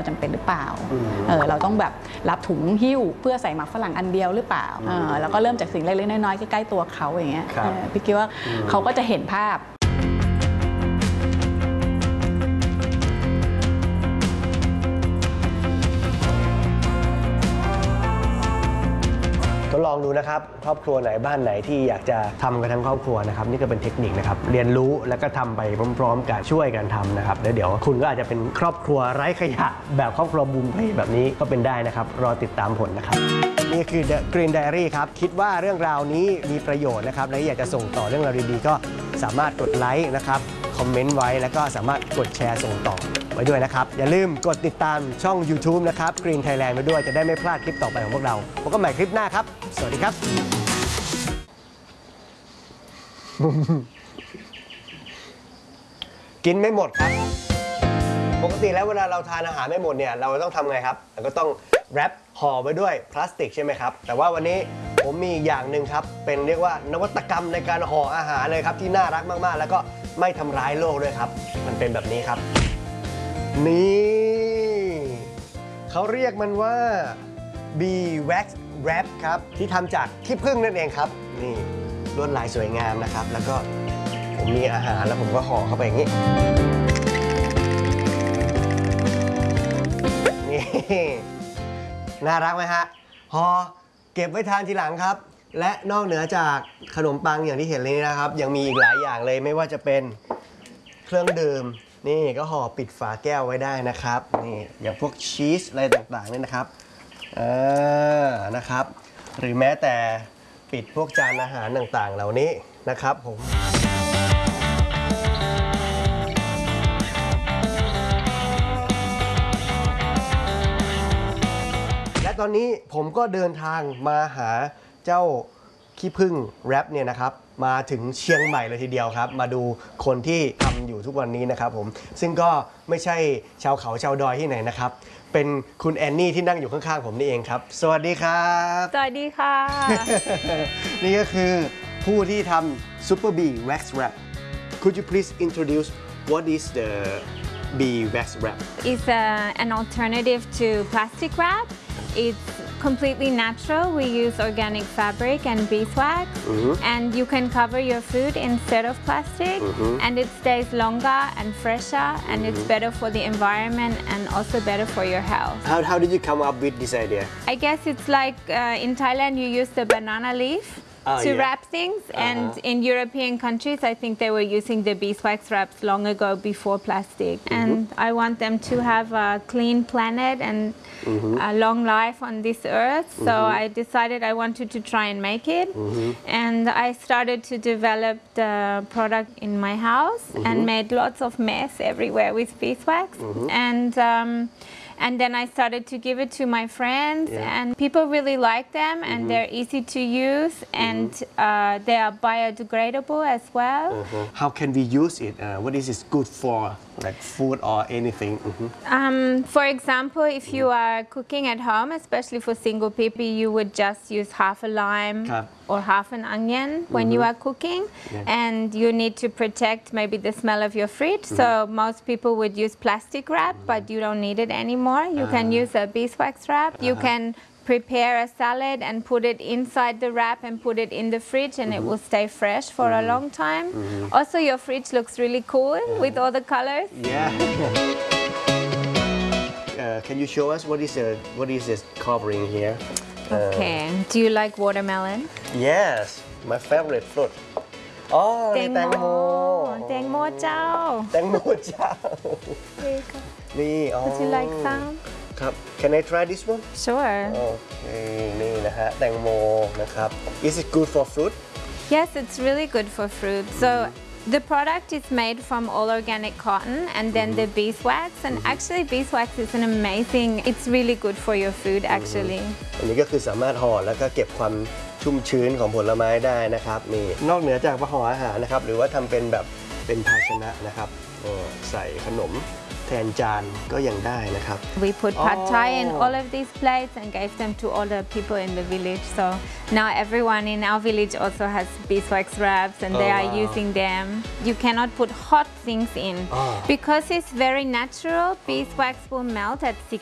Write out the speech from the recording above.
จำเป็นหรือเปล่าเราต้องแบบรับถุงหิ้วเพื่อใส่หมักฝรั่งอันเดียวหรือเปล่าแล้วก็เริ่มจากสิ่งเล็กๆน้อยๆใกล้ๆตัวเขาอย่างเงี้ยพี่คิดว่าเขาก็จะเห็นภาพทดลองดูนะครับครอบครัวไหนบ้านไหนที่อยากจะทำกันทั้งครอบครัวนะครับนี่ก็เป็นเทคนิคนะครับเรียนรู้แล้วก็ทำไปพร้อมๆกันช่วยกันทำนะครับแล้วเดี๋ยวคุณก็อาจจะเป็นครอบครัวไร้ขยะแบบครอบครัวบูมเพแบบนี้ก็เป็นได้นะครับรอติดตามผลนะครับนี่คือ The Green Diary ครับคิดว่าเรื่องราวนี้มีประโยชน์นะครับและอยากจะส่งต่อเรื่องราวดีๆก็สามารถกดไลค์นะครับคอมเมนต์ไว้แล้วก็สามารถกดแชร์ส่งต่อไว้ด้วยนะครับอย่าลืมกดติดตามช่อง YouTube นะครับ Green Thailand ไว้ด้วยจะได้ไม่พลาดคลิปต่อไปของพวกเราพบกันใหม่คลิปหน้าครับสวัสดีครับกินไม่หมดครับปกติแล้วเวลาเราทานอาหารไม่หมดเนี่ยเราต้องทำไงครับเราก็ต้องแรปห่อไว้ด้วยพลาสติกใช่ไหมครับแต่ว่าวันนี้ผมมีอีกอย่างหนึ่งครับเป็นเรียกว่านวัตกรรมในการห่ออาหารเลยครับที่น่ารักมากๆแล้วก็ไม่ทำร้ายโลกด้วยครับมันเป็นแบบนี้ครับนี่เขาเรียกมันว่า Bee Wax Wrap ครับที่ทำจากขี้ผึ้งนั่นเองครับนี่ลวดลายสวยงามนะครับแล้วก็ผมมีอาหารแล้วผมก็ห่อเข้าไปอย่างนี้นี่น่ารักไหมฮะห่อเก็บไว้ทานทีหลังครับและนอกเหนือจากขนมปังอย่างที่เห็นเลยนะครับยังมีอีกหลายอย่างเลยไม่ว่าจะเป็นเครื่องดื่มนี่ก็ห่อปิดฝาแก้วไว้ได้นะครับนี่อย่างพวกชีสอะไรต่างๆนี่นะครับนะครับหรือแม้แต่ปิดพวกจานอาหารต่างๆเหล่านี้นะครับผมและตอนนี้ผมก็เดินทางมาหาเจ้าขี้ผึ้งแรปเนี่ยนะครับมาถึงเชียงใหม่เลยทีเดียวครับมาดูคนที่ทำอยู่ทุกวันนี้นะครับผมซึ่งก็ไม่ใช่ชาวเขาชาวดอยที่ไหนนะครับเป็นคุณแอนนี่ที่นั่งอยู่ข้างๆผมนี่เองครับสวัสดีครับสวัสดีค่ะนี่ก็คือผู้ที่ทำ Super Bee Wax Wrap Could you please introduce what is the Bee Wax Wrap It's an alternative to plastic wrap. It's completely natural. We use organic fabric and beeswax, and you can cover your food instead of plastic, and it stays longer and fresher, and it's better for the environment and also better for your health. How did you come up with this idea I guess it's like in Thailand you use the banana leaf to wrap things, and in European countries I think they were using the beeswax wraps long ago before plastic, and I want them to have a clean planet and a long life on this earth, so I decided I wanted to try and make it, and I started to develop the product in my house and made lots of mess everywhere with beeswax, and then I started to give it to my friends, and people really like them, and they're easy to use, and they are biodegradable as well. How can we use it what is it good for like food or anything For example, if you are cooking at home, especially for single people, you would just use half a lime or half an onion when you are cooking, and you need to protect maybe the smell of your fridge, so most people would use plastic wrap, but you don't need it anymore. You can use a beeswax wrap. You can prepare a salad and put it inside the wrap and put it in the fridge, and it will stay fresh for a long time. Also, your fridge looks really cool with all the colors. Can you show us what is this covering here Okay. Do you like watermelon? Yes my favorite fruit อ๋อแตงโมแตงโมเจ้าแตงโมเจ้านี่อ๋อ Would you like some? ครับ Can I try this one Sure. โอเคนี่นะฮะแตงโมนะครับ Is it good for fruit Yes, it's really good for fruit. So the product is made from all organic cotton and then the beeswax, and actually beeswax is an amazing, it's really good for your food actually. อันนี้ก็คือสามารถห่อแล้วก็เก็บความชุ่มชื้นของผลไม้ได้นะครับนี่นอกเหนือจากห่ออาหารนะครับหรือว่าทำเป็นแบบเป็นภาชนะนะครับใส่ขนมแทนจานก็ยังได้นะครับ We put pad thai in all of these plates and gave them to all the people in the village, so now everyone in our village also has beeswax wraps and they are using them. You cannot put hot things in because it's very natural. Beeswax will melt at